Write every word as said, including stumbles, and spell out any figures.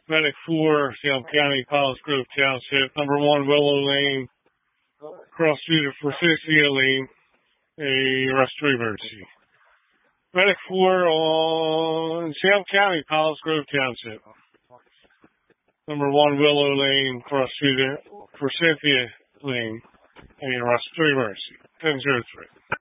Medic four, Salem County, Palos Grove Township. Number one, Willow Lane, cross street of Forsythia Lane, a rescue emergency. Medic four on Salem County, Palos Grove Township. Number one, Willow Lane, cross street of Forsythia Lane, a rescue emergency. ten oh three.